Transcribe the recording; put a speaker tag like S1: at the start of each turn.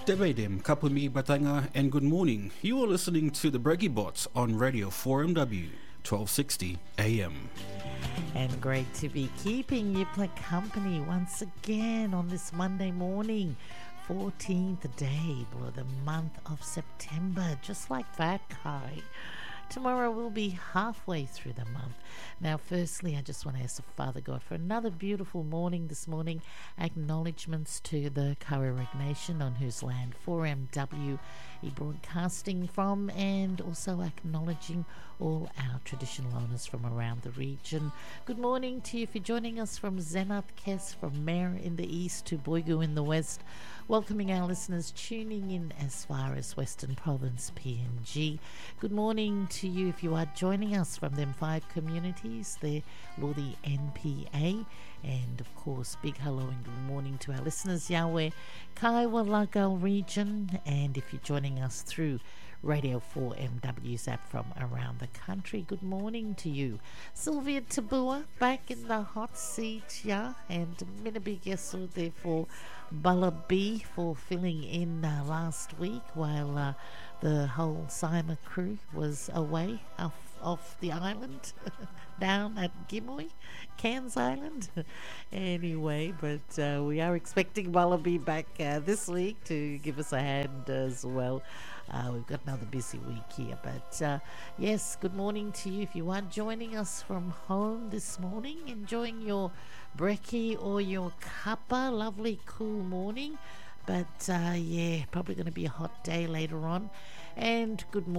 S1: Tevedem, Kapumi Batanga, and good morning. You are listening to the Breggy Bots on Radio 4MW, 1260 AM.
S2: And great to be keeping you company once again on this Monday morning, 14th day of the month of September. Just like that, Kai. Tomorrow we'll be halfway through the month. Now, firstly, I just want to ask Father God for another beautiful morning this morning. Acknowledgements to the Kararig Nation on whose land 4MW is broadcasting from, and also acknowledging all our traditional owners from around the region. Good morning to you if you're joining us from Zenath Kes, from Mer in the east to Boigu in the west. Welcoming our listeners tuning in as far as Western Province PNG. Good morning to you if you are joining us from them 5 communities there, Lodi NPA. And of course, big hello and good morning to our listeners, Yahweh, Kaiwa Lagal region. And if you're joining us through Radio 4MW's app from around the country, good morning to you. Sylvia Tabua back in the hot seat, yeah, and Minabi Gessu there for Bala B for filling in last week while the whole Sima crew was away off the island down at Gimoy, Cairns Island. Anyway, but we are expecting Wallaby back this week to give us a hand as well. We've got another busy week here, but yes, good morning to you if you are joining us from home this morning, enjoying your brekkie or your cuppa. Lovely cool morning, but yeah, probably going to be a hot day later on. And good morning